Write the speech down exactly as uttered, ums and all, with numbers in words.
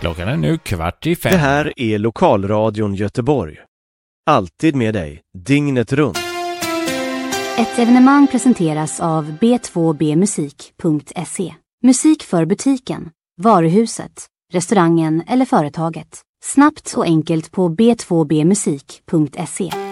Klockan är nu kvart i fem. Det här är Lokalradion Göteborg. Alltid med dig, dygnet runt. Ett evenemang presenteras av b två b musik punkt se. Musik för butiken, varuhuset, restaurangen eller företaget. Snabbt och enkelt på b två b musik punkt se.